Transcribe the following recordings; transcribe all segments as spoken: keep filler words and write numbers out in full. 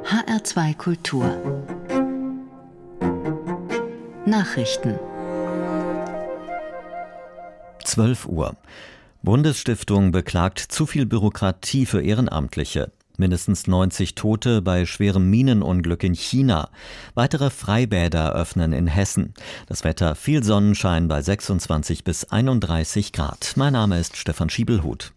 H R zwei Kultur Nachrichten zwölf Uhr. Bundesstiftung beklagt zu viel Bürokratie für Ehrenamtliche. Mindestens neunzig Tote bei schwerem Minenunglück in China. Weitere Freibäder öffnen in Hessen. Das Wetter: viel Sonnenschein bei sechsundzwanzig bis einunddreißig Grad. Mein Name ist Stefan Schiebelhut.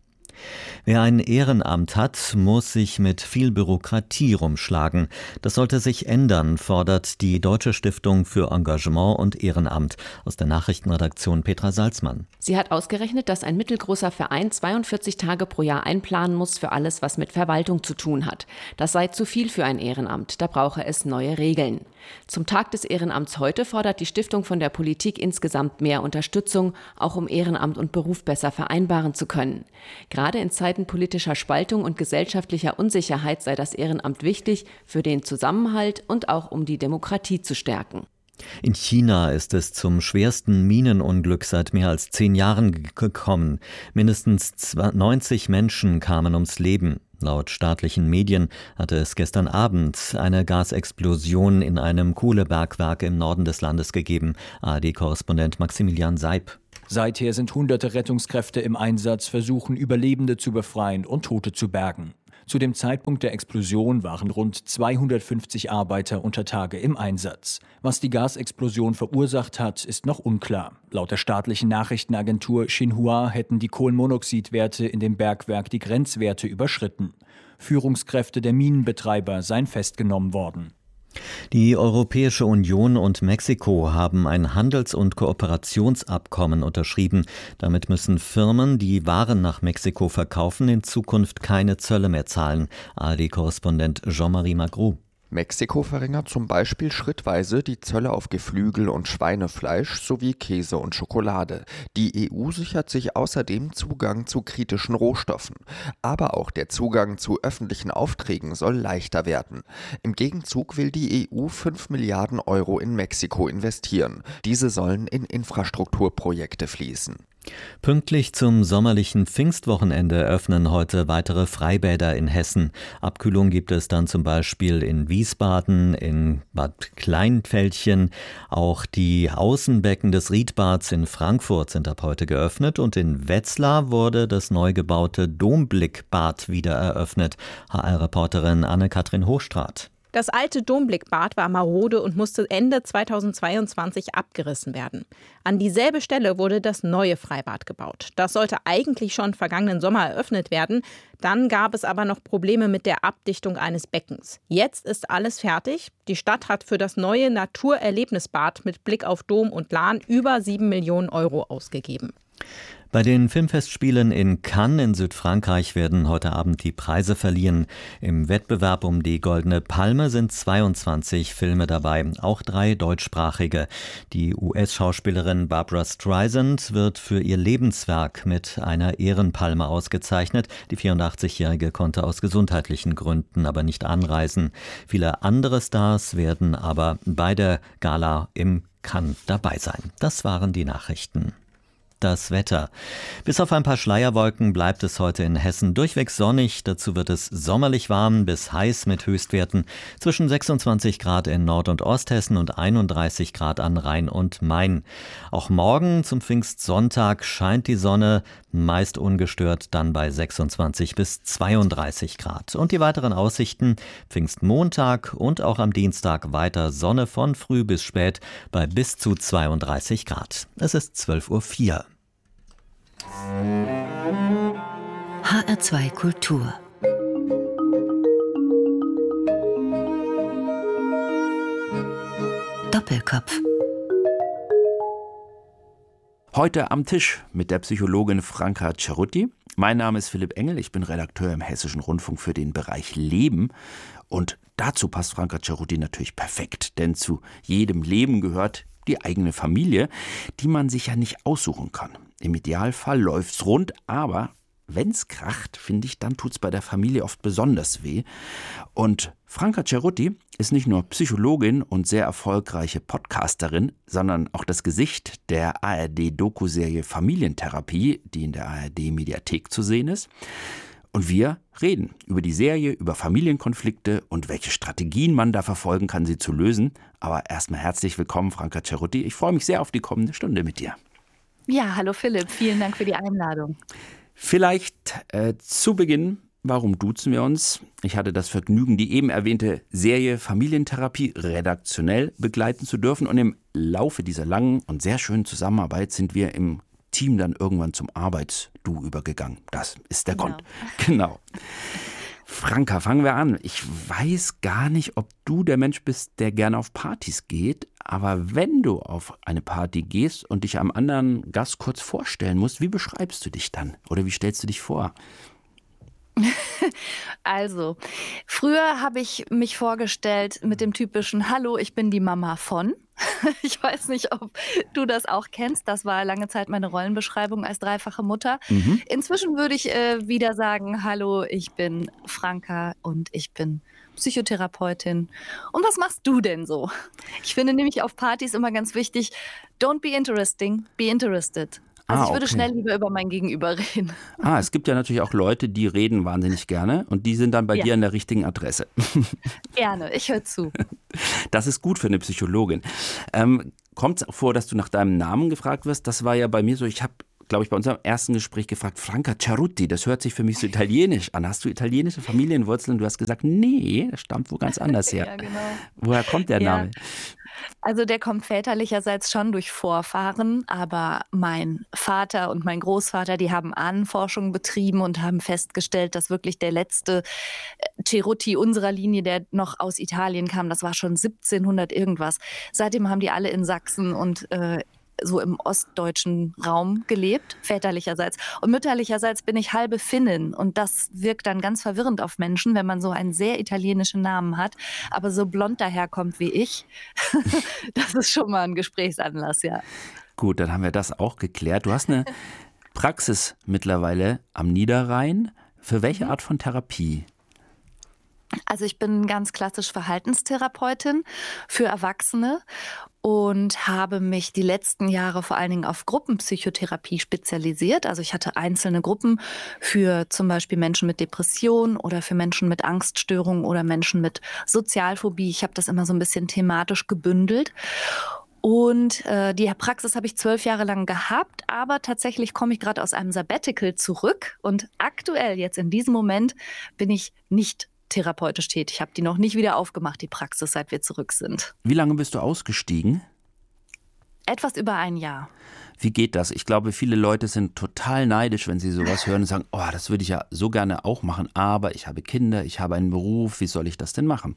Wer ein Ehrenamt hat, muss sich mit viel Bürokratie rumschlagen. Das sollte sich ändern, fordert die Deutsche Stiftung für Engagement und Ehrenamt. Aus der Nachrichtenredaktion Petra Salzmann. Sie hat ausgerechnet, dass ein mittelgroßer Verein zweiundvierzig Tage pro Jahr einplanen muss für alles, was mit Verwaltung zu tun hat. Das sei zu viel für ein Ehrenamt, da brauche es neue Regeln. Zum Tag des Ehrenamts heute fordert die Stiftung von der Politik insgesamt mehr Unterstützung, auch um Ehrenamt und Beruf besser vereinbaren zu können. Gerade in Zeiten politischer Spaltung und gesellschaftlicher Unsicherheit sei das Ehrenamt wichtig für den Zusammenhalt und auch um die Demokratie zu stärken. In China ist es zum schwersten Minenunglück seit mehr als zehn Jahren gekommen. Mindestens neunzig Menschen kamen ums Leben. Laut staatlichen Medien hatte es gestern Abend eine Gasexplosion in einem Kohlebergwerk im Norden des Landes gegeben. A R D-Korrespondent Maximilian Seib. Seither sind hunderte Rettungskräfte im Einsatz, versuchen Überlebende zu befreien und Tote zu bergen. Zu dem Zeitpunkt der Explosion waren rund zweihundertfünfzig Arbeiter unter Tage im Einsatz. Was die Gasexplosion verursacht hat, ist noch unklar. Laut der staatlichen Nachrichtenagentur Xinhua hätten die Kohlenmonoxidwerte in dem Bergwerk die Grenzwerte überschritten. Führungskräfte der Minenbetreiber seien festgenommen worden. Die Europäische Union und Mexiko haben ein Handels- und Kooperationsabkommen unterschrieben. Damit müssen Firmen, die Waren nach Mexiko verkaufen, in Zukunft keine Zölle mehr zahlen. A R D-Korrespondent Jean-Marie Magro. Mexiko verringert zum Beispiel schrittweise die Zölle auf Geflügel und Schweinefleisch sowie Käse und Schokolade. Die E U sichert sich außerdem Zugang zu kritischen Rohstoffen. Aber auch der Zugang zu öffentlichen Aufträgen soll leichter werden. Im Gegenzug will die E U fünf Milliarden Euro in Mexiko investieren. Diese sollen in Infrastrukturprojekte fließen. Pünktlich zum sommerlichen Pfingstwochenende öffnen heute weitere Freibäder in Hessen. Abkühlung gibt es dann zum Beispiel in Wiesbaden, in Bad Kleinfeldchen. Auch die Außenbecken des Riedbads in Frankfurt sind ab heute geöffnet und in Wetzlar wurde das neu gebaute Domblickbad wieder eröffnet. H R-Reporterin Anne-Kathrin Hochstraat. Das alte Domblickbad war marode und musste Ende zweitausendzweiundzwanzig abgerissen werden. An dieselbe Stelle wurde das neue Freibad gebaut. Das sollte eigentlich schon vergangenen Sommer eröffnet werden. Dann gab es aber noch Probleme mit der Abdichtung eines Beckens. Jetzt ist alles fertig. Die Stadt hat für das neue Naturerlebnisbad mit Blick auf Dom und Lahn über sieben Millionen Euro ausgegeben. Bei den Filmfestspielen in Cannes in Südfrankreich werden heute Abend die Preise verliehen. Im Wettbewerb um die Goldene Palme sind zweiundzwanzig Filme dabei, auch drei deutschsprachige. Die U S-Schauspielerin Barbra Streisand wird für ihr Lebenswerk mit einer Ehrenpalme ausgezeichnet. Die vierundachtzigjährige konnte aus gesundheitlichen Gründen aber nicht anreisen. Viele andere Stars werden aber bei der Gala im Cannes dabei sein. Das waren die Nachrichten. Das Wetter. Bis auf ein paar Schleierwolken bleibt es heute in Hessen durchweg sonnig. Dazu wird es sommerlich warm bis heiß mit Höchstwerten zwischen sechsundzwanzig Grad in Nord- und Osthessen und einunddreißig Grad an Rhein und Main. Auch morgen zum Pfingstsonntag scheint die Sonne, meist ungestört, dann bei sechsundzwanzig bis zweiunddreißig Grad. Und die weiteren Aussichten: Pfingstmontag und auch am Dienstag weiter Sonne von früh bis spät bei bis zu zweiunddreißig Grad. Es ist zwölf Uhr vier. H R zwei Kultur Doppelkopf. Heute am Tisch mit der Psychologin Franka Cerutti. Mein Name ist Philipp Engel, ich bin Redakteur im Hessischen Rundfunk für den Bereich Leben. Und dazu passt Franka Cerutti natürlich perfekt, denn zu jedem Leben gehört die eigene Familie, die man sich ja nicht aussuchen kann. Im Idealfall läuft's rund, aber wenn's kracht, finde ich, dann tut's bei der Familie oft besonders weh. Und Franka Cerutti ist nicht nur Psychologin und sehr erfolgreiche Podcasterin, sondern auch das Gesicht der A R D-Doku-Serie Familientherapie, die in der A R D-Mediathek zu sehen ist. Und wir reden über die Serie, über Familienkonflikte und welche Strategien man da verfolgen kann, sie zu lösen. Aber erstmal herzlich willkommen, Franca Cerutti. Ich freue mich sehr auf die kommende Stunde mit dir. Ja, hallo Philipp, vielen Dank für die Einladung. Vielleicht äh, zu Beginn, warum duzen wir uns? Ich hatte das Vergnügen, die eben erwähnte Serie Familientherapie redaktionell begleiten zu dürfen. Und im Laufe dieser langen und sehr schönen Zusammenarbeit sind wir im Team dann irgendwann zum Arbeits-Du übergegangen. Das ist der Grund. Genau. Franca, fangen wir an. Ich weiß gar nicht, ob du der Mensch bist, der gerne auf Partys geht, aber wenn du auf eine Party gehst und dich einem anderen Gast kurz vorstellen musst, wie beschreibst du dich dann? Oder wie stellst du dich vor? Also, früher habe ich mich vorgestellt mit dem typischen Hallo, ich bin die Mama von. Ich weiß nicht, ob du das auch kennst. Das war lange Zeit meine Rollenbeschreibung als dreifache Mutter. Mhm. Inzwischen würde ich äh, wieder sagen, hallo, ich bin Franca und ich bin Psychotherapeutin. Und was machst du denn so? Ich finde nämlich auf Partys immer ganz wichtig, don't be interesting, be interested. Also ah, ich würde okay. schnell lieber über mein Gegenüber reden. Ah, es gibt ja natürlich auch Leute, die reden wahnsinnig gerne und die sind dann bei ja. dir an der richtigen Adresse. Gerne, ich höre zu. Das ist gut für eine Psychologin. Ähm, kommt es auch vor, dass du nach deinem Namen gefragt wirst? Das war ja bei mir so, ich habe, glaube ich, bei unserem ersten Gespräch gefragt, Franca Cerutti, das hört sich für mich so italienisch an. Hast du italienische Familienwurzeln? Du hast gesagt, nee, das stammt wo ganz anders her. Ja, genau. Woher kommt der ja. Name? Also der kommt väterlicherseits schon durch Vorfahren, aber mein Vater und mein Großvater, die haben Ahnenforschung betrieben und haben festgestellt, dass wirklich der letzte Cerutti unserer Linie, der noch aus Italien kam, das war schon siebzehnhundert irgendwas. Seitdem haben die alle in Sachsen und äh, so im ostdeutschen Raum gelebt, väterlicherseits. Und mütterlicherseits bin ich halbe Finnin. Und das wirkt dann ganz verwirrend auf Menschen, wenn man so einen sehr italienischen Namen hat, aber so blond daherkommt wie ich. Das ist schon mal ein Gesprächsanlass, ja. Gut, dann haben wir das auch geklärt. Du hast eine Praxis mittlerweile am Niederrhein. Für welche Art von Therapie? Also ich bin ganz klassisch Verhaltenstherapeutin für Erwachsene und habe mich die letzten Jahre vor allen Dingen auf Gruppenpsychotherapie spezialisiert. Also ich hatte einzelne Gruppen für zum Beispiel Menschen mit Depression oder für Menschen mit Angststörungen oder Menschen mit Sozialphobie. Ich habe das immer so ein bisschen thematisch gebündelt. Und äh, die Praxis habe ich zwölf Jahre lang gehabt, aber tatsächlich komme ich gerade aus einem Sabbatical zurück und aktuell, jetzt in diesem Moment, bin ich nicht therapeutisch tätig. Ich habe die noch nicht wieder aufgemacht, die Praxis, seit wir zurück sind. Wie lange bist du ausgestiegen? Etwas über ein Jahr. Wie geht das? Ich glaube, viele Leute sind total neidisch, wenn sie sowas hören und sagen, oh, das würde ich ja so gerne auch machen, aber ich habe Kinder, ich habe einen Beruf, wie soll ich das denn machen?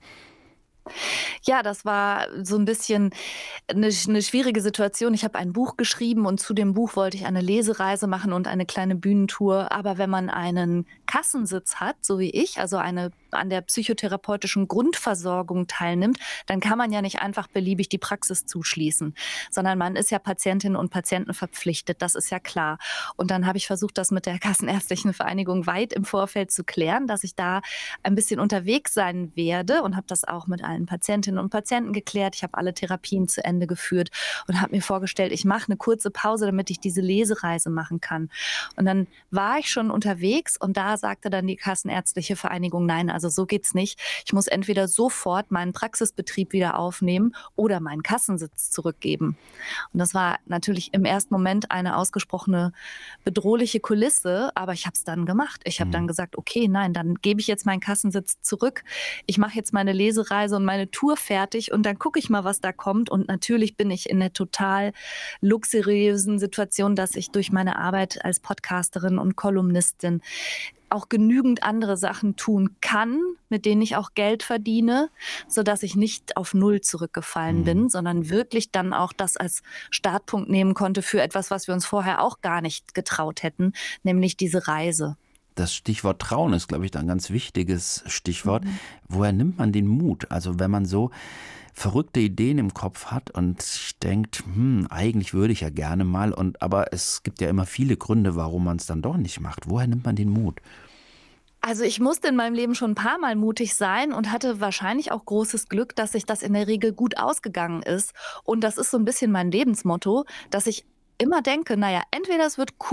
Ja, das war so ein bisschen eine, eine schwierige Situation. Ich habe ein Buch geschrieben und zu dem Buch wollte ich eine Lesereise machen und eine kleine Bühnentour. Aber wenn man einen Kassensitz hat, so wie ich, also eine an der psychotherapeutischen Grundversorgung teilnimmt, dann kann man ja nicht einfach beliebig die Praxis zuschließen, sondern man ist ja Patientinnen und Patienten verpflichtet, das ist ja klar. Und dann habe ich versucht, das mit der Kassenärztlichen Vereinigung weit im Vorfeld zu klären, dass ich da ein bisschen unterwegs sein werde und habe das auch mit allen Patientinnen und Patienten geklärt. Ich habe alle Therapien zu Ende geführt und habe mir vorgestellt, ich mache eine kurze Pause, damit ich diese Lesereise machen kann. Und dann war ich schon unterwegs und da sagte dann die Kassenärztliche Vereinigung, nein, also so geht's nicht. Ich muss entweder sofort meinen Praxisbetrieb wieder aufnehmen oder meinen Kassensitz zurückgeben. Und das war natürlich im ersten Moment eine ausgesprochene bedrohliche Kulisse, aber ich habe es dann gemacht. Ich habe mhm. dann gesagt, okay, nein, dann gebe ich jetzt meinen Kassensitz zurück. Ich mache jetzt meine Lesereise und meine Tour fertig und dann gucke ich mal, was da kommt. Und natürlich bin ich in der total luxuriösen Situation, dass ich durch meine Arbeit als Podcasterin und Kolumnistin auch genügend andere Sachen tun kann, mit denen ich auch Geld verdiene, sodass ich nicht auf Null zurückgefallen mhm. bin, sondern wirklich dann auch das als Startpunkt nehmen konnte für etwas, was wir uns vorher auch gar nicht getraut hätten, nämlich diese Reise. Das Stichwort Trauen ist, glaube ich, da ein ganz wichtiges Stichwort. Mhm. Woher nimmt man den Mut? Also wenn man so verrückte Ideen im Kopf hat und sich denkt, hm, eigentlich würde ich ja gerne mal, und aber es gibt ja immer viele Gründe, warum man es dann doch nicht macht. Woher nimmt man den Mut? Also ich musste in meinem Leben schon ein paar Mal mutig sein und hatte wahrscheinlich auch großes Glück, dass sich das in der Regel gut ausgegangen ist. Und das ist so ein bisschen mein Lebensmotto, dass ich immer denke, naja, entweder es wird cool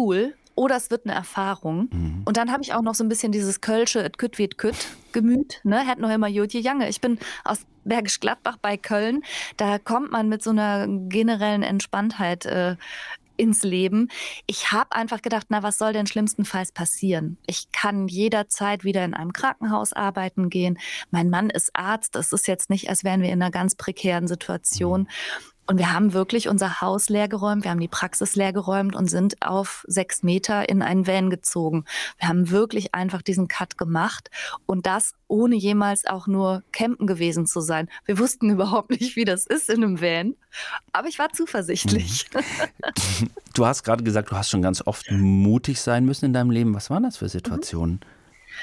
oder es wird eine Erfahrung. Mhm. Und dann habe ich auch noch so ein bisschen dieses Kölsche, et kütt wie et kütt Gemüt, ne? Hätt noch immer Jotje Jange. Ich bin aus Bergisch Gladbach bei Köln. Da kommt man mit so einer generellen Entspanntheit äh, ins Leben. Ich habe einfach gedacht, na, was soll denn schlimmstenfalls passieren? Ich kann jederzeit wieder in einem Krankenhaus arbeiten gehen. Mein Mann ist Arzt. Es ist jetzt nicht, als wären wir in einer ganz prekären Situation. Mhm. Und wir haben wirklich unser Haus leergeräumt, wir haben die Praxis leergeräumt und sind auf sechs Meter in einen Van gezogen. Wir haben wirklich einfach diesen Cut gemacht und das ohne jemals auch nur campen gewesen zu sein. Wir wussten überhaupt nicht, wie das ist in einem Van, aber ich war zuversichtlich. Du hast gerade gesagt, du hast schon ganz oft mutig sein müssen in deinem Leben. Was waren das für Situationen? Mhm.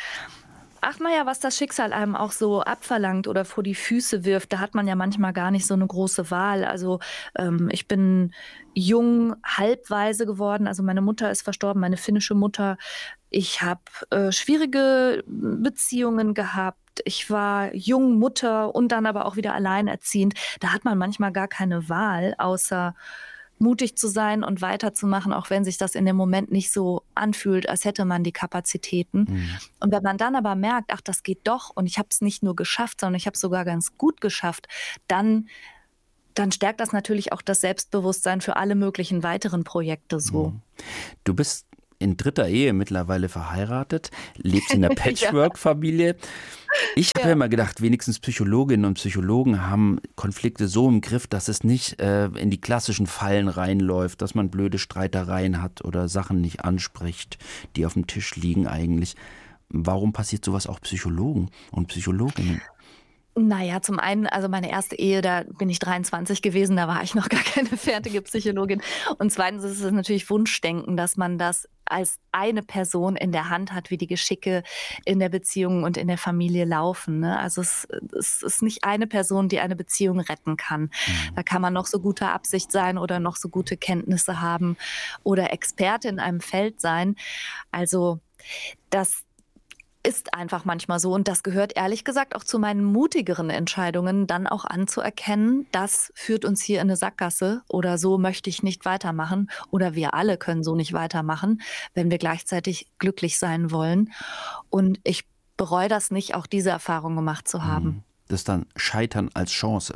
Ach naja, was das Schicksal einem auch so abverlangt oder vor die Füße wirft, da hat man ja manchmal gar nicht so eine große Wahl. Also ähm, ich bin jung, halbwaise geworden. Also meine Mutter ist verstorben, meine finnische Mutter. Ich habe äh, schwierige Beziehungen gehabt. Ich war jung Mutter und dann aber auch wieder alleinerziehend. Da hat man manchmal gar keine Wahl, außer mutig zu sein und weiterzumachen, auch wenn sich das in dem Moment nicht so anfühlt, als hätte man die Kapazitäten. Mhm. Und wenn man dann aber merkt, ach, das geht doch und ich habe es nicht nur geschafft, sondern ich habe es sogar ganz gut geschafft, dann, dann stärkt das natürlich auch das Selbstbewusstsein für alle möglichen weiteren Projekte so. Mhm. Du bist in dritter Ehe mittlerweile verheiratet, lebst in einer Patchwork-Familie. Ich habe ja. immer gedacht, wenigstens Psychologinnen und Psychologen haben Konflikte so im Griff, dass es nicht äh, in die klassischen Fallen reinläuft, dass man blöde Streitereien hat oder Sachen nicht anspricht, die auf dem Tisch liegen eigentlich. Warum passiert sowas auch Psychologen und Psychologinnen? Naja, zum einen, also meine erste Ehe, da bin ich dreiundzwanzig gewesen, da war ich noch gar keine fertige Psychologin. Und zweitens ist es natürlich Wunschdenken, dass man das als eine Person in der Hand hat, wie die Geschicke in der Beziehung und in der Familie laufen. Ne? Also es, es ist nicht eine Person, die eine Beziehung retten kann. Mhm. Da kann man noch so guter Absicht sein oder noch so gute Kenntnisse haben oder Experte in einem Feld sein. Also das ist einfach manchmal so und das gehört ehrlich gesagt auch zu meinen mutigeren Entscheidungen, dann auch anzuerkennen, das führt uns hier in eine Sackgasse oder so möchte ich nicht weitermachen oder wir alle können so nicht weitermachen, wenn wir gleichzeitig glücklich sein wollen. Und ich bereue das nicht, auch diese Erfahrung gemacht zu haben. Das ist dann Scheitern als Chance.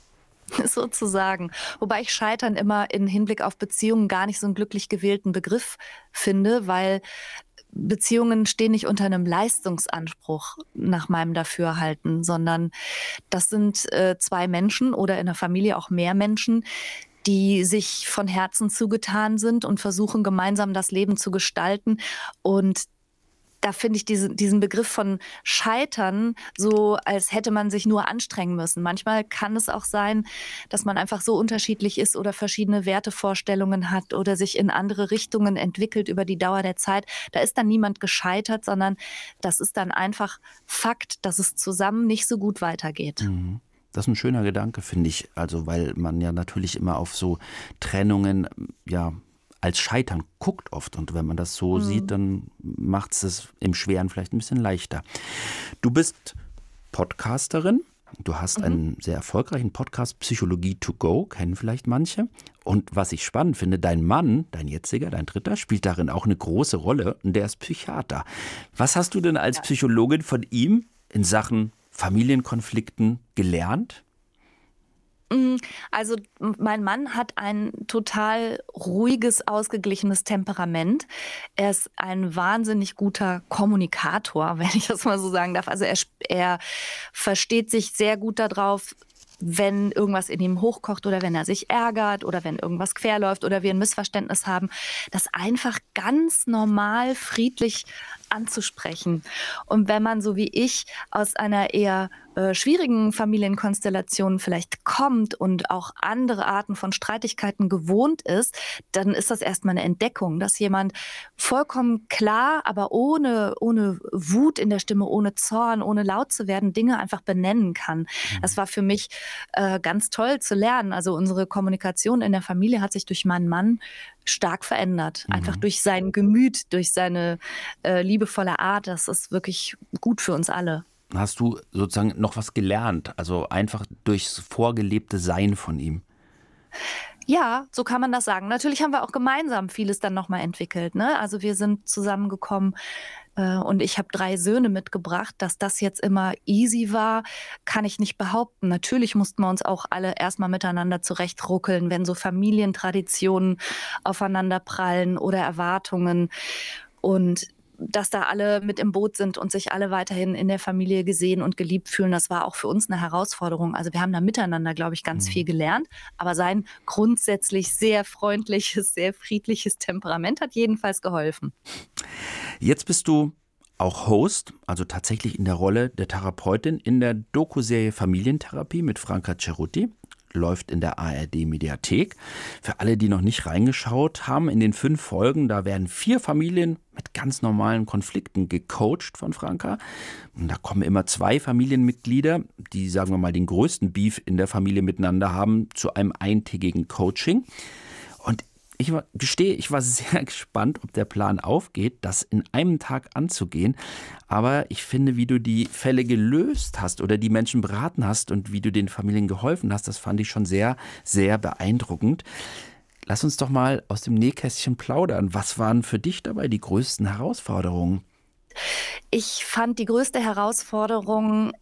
Sozusagen. Wobei ich Scheitern immer in Hinblick auf Beziehungen gar nicht so einen glücklich gewählten Begriff finde, weil Beziehungen stehen nicht unter einem Leistungsanspruch nach meinem Dafürhalten, sondern das sind äh, zwei Menschen oder in der Familie auch mehr Menschen, die sich von Herzen zugetan sind und versuchen, gemeinsam das Leben zu gestalten. Und da finde ich diese, diesen Begriff von Scheitern so, als hätte man sich nur anstrengen müssen. Manchmal kann es auch sein, dass man einfach so unterschiedlich ist oder verschiedene Wertevorstellungen hat oder sich in andere Richtungen entwickelt über die Dauer der Zeit. Da ist dann niemand gescheitert, sondern das ist dann einfach Fakt, dass es zusammen nicht so gut weitergeht. Mhm. Das ist ein schöner Gedanke, finde ich. Also, weil man ja natürlich immer auf so Trennungen, ja, als Scheitern guckt oft. Und wenn man das so mhm. sieht, dann macht es es im Schweren vielleicht ein bisschen leichter. Du bist Podcasterin. Du hast mhm. einen sehr erfolgreichen Podcast, Psychologie to go, kennen vielleicht manche. Und was ich spannend finde, dein Mann, dein jetziger, dein dritter, spielt darin auch eine große Rolle und der ist Psychiater. Was hast du denn als ja. Psychologin von ihm in Sachen Familienkonflikten gelernt? Also mein Mann hat ein total ruhiges, ausgeglichenes Temperament. Er ist ein wahnsinnig guter Kommunikator, wenn ich das mal so sagen darf. Also er, er versteht sich sehr gut darauf, wenn irgendwas in ihm hochkocht oder wenn er sich ärgert oder wenn irgendwas querläuft oder wir ein Missverständnis haben, das einfach ganz normal, friedlich anzusprechen. Und wenn man, so wie ich, aus einer eher äh, schwierigen Familienkonstellation vielleicht kommt und auch andere Arten von Streitigkeiten gewohnt ist, dann ist das erstmal eine Entdeckung, dass jemand vollkommen klar, aber ohne, ohne Wut in der Stimme, ohne Zorn, ohne laut zu werden, Dinge einfach benennen kann. Mhm. Das war für mich äh, ganz toll zu lernen. Also unsere Kommunikation in der Familie hat sich durch meinen Mann stark verändert. Mhm. Einfach durch sein Gemüt, durch seine äh, liebevolle Art. Das ist wirklich gut für uns alle. Hast du sozusagen noch was gelernt? Also einfach durchs vorgelebte Sein von ihm? Ja, so kann man das sagen. Natürlich haben wir auch gemeinsam vieles dann nochmal entwickelt, ne? Also wir sind zusammengekommen äh, und ich habe drei Söhne mitgebracht. Dass das jetzt immer easy war, kann ich nicht behaupten. Natürlich mussten wir uns auch alle erstmal miteinander zurechtruckeln, wenn so Familientraditionen aufeinander prallen oder Erwartungen. Und dass da alle mit im Boot sind und sich alle weiterhin in der Familie gesehen und geliebt fühlen, das war auch für uns eine Herausforderung. Also wir haben da miteinander, glaube ich, ganz mhm. viel gelernt. Aber sein grundsätzlich sehr freundliches, sehr friedliches Temperament hat jedenfalls geholfen. Jetzt bist du auch Host, also tatsächlich in der Rolle der Therapeutin in der Doku-Serie Familientherapie mit Franca Cerutti. Läuft in der A R D-Mediathek. Für alle, die noch nicht reingeschaut haben, in den fünf Folgen, da werden vier Familien mit ganz normalen Konflikten gecoacht von Franca. Und da kommen immer zwei Familienmitglieder, die, sagen wir mal, den größten Beef in der Familie miteinander haben, zu einem eintägigen Coaching. Und ich war, gestehe, ich war sehr gespannt, ob der Plan aufgeht, das in einem Tag anzugehen. Aber ich finde, wie du die Fälle gelöst hast oder die Menschen beraten hast und wie du den Familien geholfen hast, das fand ich schon sehr, sehr beeindruckend. Lass uns doch mal aus dem Nähkästchen plaudern. Was waren für dich dabei die größten Herausforderungen? Ich fand die größte Herausforderung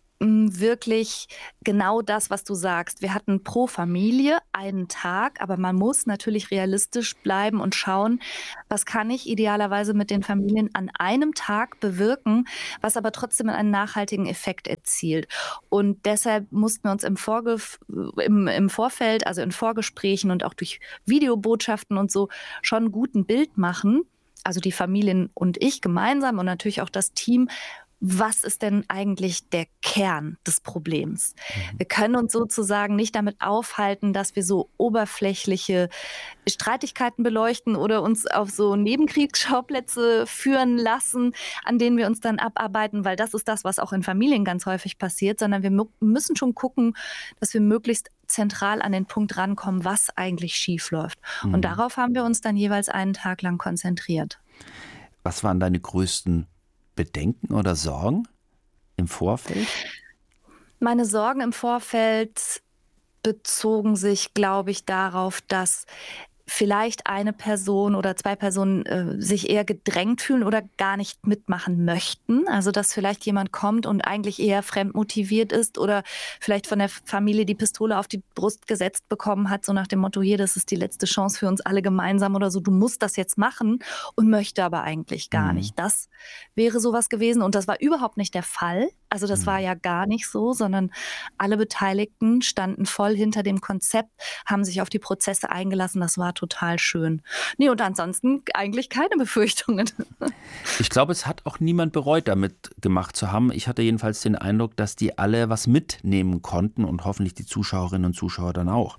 wirklich genau das, was du sagst. Wir hatten pro Familie einen Tag, aber man muss natürlich realistisch bleiben und schauen, was kann ich idealerweise mit den Familien an einem Tag bewirken, was aber trotzdem einen nachhaltigen Effekt erzielt. Und deshalb mussten wir uns im, Vorge- im, im Vorfeld, also in Vorgesprächen und auch durch Videobotschaften und so schon gut ein Bild machen, also die Familien und ich gemeinsam und natürlich auch das Team. Was ist denn eigentlich der Kern des Problems? Mhm. Wir können uns sozusagen nicht damit aufhalten, dass wir so oberflächliche Streitigkeiten beleuchten oder uns auf so Nebenkriegsschauplätze führen lassen, an denen wir uns dann abarbeiten, weil das ist das, was auch in Familien ganz häufig passiert, sondern wir mu- müssen schon gucken, dass wir möglichst zentral an den Punkt rankommen, was eigentlich schief läuft. Mhm. Und darauf haben wir uns dann jeweils einen Tag lang konzentriert. Was waren deine größten Bedenken oder Sorgen im Vorfeld? Meine Sorgen im Vorfeld bezogen sich, glaube ich, darauf, dass vielleicht eine Person oder zwei Personen äh, sich eher gedrängt fühlen oder gar nicht mitmachen möchten. Also dass vielleicht jemand kommt und eigentlich eher fremdmotiviert ist oder vielleicht von der Familie die Pistole auf die Brust gesetzt bekommen hat, so nach dem Motto, hier, das ist die letzte Chance für uns alle gemeinsam oder so, du musst das jetzt machen und möchte aber eigentlich gar mhm. nicht. Das wäre sowas gewesen und das war überhaupt nicht der Fall. Also das mhm. war ja gar nicht so, sondern alle Beteiligten standen voll hinter dem Konzept, haben sich auf die Prozesse eingelassen. Das war total schön. Nee, und ansonsten eigentlich keine Befürchtungen. Ich glaube, es hat auch niemand bereut, damit gemacht zu haben. Ich hatte jedenfalls den Eindruck, dass die alle was mitnehmen konnten und hoffentlich die Zuschauerinnen und Zuschauer dann auch.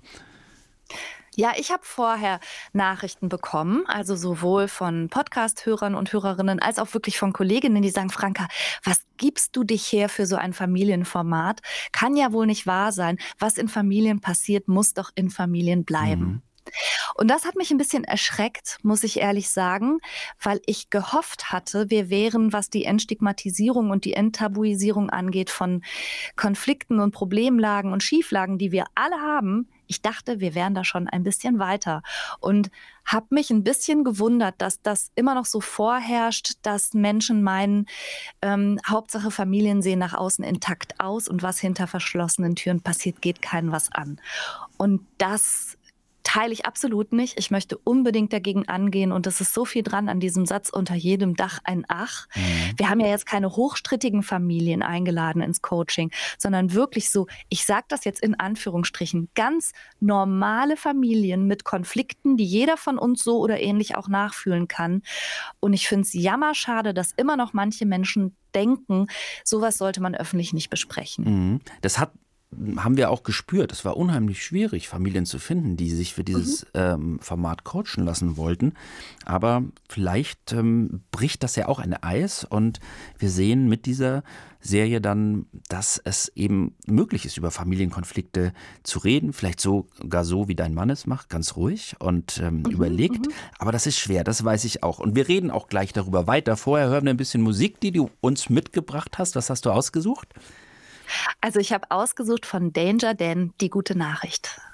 Ja, ich habe vorher Nachrichten bekommen, also sowohl von Podcast-Hörern und Hörerinnen als auch wirklich von Kolleginnen, die sagen, Franca, was gibst du dich her für so ein Familienformat? Kann ja wohl nicht wahr sein. Was in Familien passiert, muss doch in Familien bleiben. Mhm. Und das hat mich ein bisschen erschreckt, muss ich ehrlich sagen, weil ich gehofft hatte, wir wären, was die Entstigmatisierung und die Enttabuisierung angeht von Konflikten und Problemlagen und Schieflagen, die wir alle haben, ich dachte, wir wären da schon ein bisschen weiter und habe mich ein bisschen gewundert, dass das immer noch so vorherrscht, dass Menschen meinen, ähm, Hauptsache Familien sehen nach außen intakt aus und was hinter verschlossenen Türen passiert, geht keinem was an. Und das teile ich absolut nicht. Ich möchte unbedingt dagegen angehen und es ist so viel dran an diesem Satz, unter jedem Dach ein Ach. Mhm. Wir haben ja jetzt keine hochstrittigen Familien eingeladen ins Coaching, sondern wirklich so, ich sage das jetzt in Anführungsstrichen, ganz normale Familien mit Konflikten, die jeder von uns so oder ähnlich auch nachfühlen kann. Und ich finde es jammerschade, dass immer noch manche Menschen denken, sowas sollte man öffentlich nicht besprechen. Mhm. Das hat haben wir auch gespürt. Es war unheimlich schwierig, Familien zu finden, die sich für dieses mhm. ähm, Format coachen lassen wollten. Aber vielleicht ähm, bricht das ja auch ein Eis und wir sehen mit dieser Serie dann, dass es eben möglich ist, über Familienkonflikte zu reden. Vielleicht sogar so, wie dein Mann es macht, ganz ruhig und ähm, mhm. überlegt. Mhm. Aber das ist schwer, das weiß ich auch. Und wir reden auch gleich darüber weiter. Vorher hören wir ein bisschen Musik, die du uns mitgebracht hast. Was hast du ausgesucht? Also ich habe ausgesucht von Danger Dan, die gute Nachricht.